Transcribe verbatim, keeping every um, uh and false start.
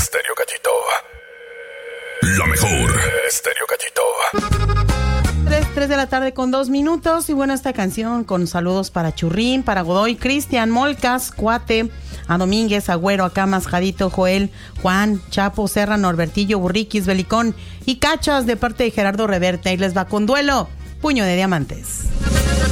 Estéreo Cachito. La mejor. Estéreo Cachito. Tres, tres de la tarde con dos minutos. Y bueno, esta canción con saludos para Churrín, para Godoy, Cristian, Molcas, Cuate, a Domínguez, Agüero, Acamas, Jadito, Joel, Juan, Chapo, Serra, Norbertillo, Burriquis, Belicón y Cachas de parte de Gerardo Reverte. Ahí les va con Duelo, Puño de Diamantes.